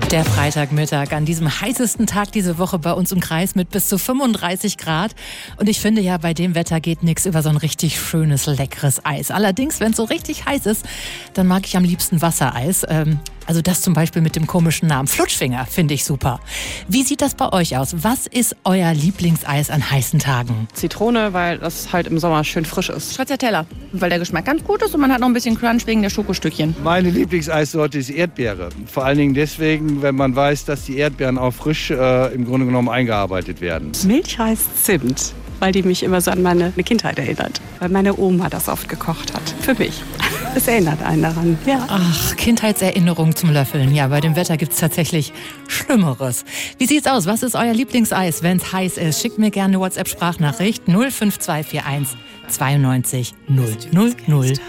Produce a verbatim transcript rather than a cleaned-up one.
Der Freitagmittag an diesem heißesten Tag diese Woche bei uns im Kreis mit bis zu fünfunddreißig Grad. Und ich finde ja, bei dem Wetter geht nichts über so ein richtig schönes, leckeres Eis. Allerdings, wenn es so richtig heiß ist, dann mag ich am liebsten Wassereis. Ähm, also das zum Beispiel mit dem komischen Namen Flutschfinger finde ich super. Wie sieht das bei euch aus? Was ist euer Lieblingseis an heißen Tagen? Zitrone, weil das halt im Sommer schön frisch ist. Stracciatella, weil der Geschmack ganz gut ist und man hat noch ein bisschen Crunch wegen der Schokostückchen. Meine Lieblingseissorte ist Erdbeere. Vor allen Dingen deswegen, wenn man weiß, dass die Erdbeeren auch frisch äh, im Grunde genommen eingearbeitet werden. Milchreis Zimt, weil die mich immer so an meine Kindheit erinnert. Weil meine Oma das oft gekocht hat. Für mich. Es erinnert einen daran. Ja. Ach, Kindheitserinnerung zum Löffeln. Ja, bei dem Wetter gibt es tatsächlich Schlimmeres. Wie sieht's aus? Was ist euer Lieblingseis, wenn es heiß ist? Schickt mir gerne eine WhatsApp-Sprachnachricht null fünf zwei vier eins zweiundneunzig null null null.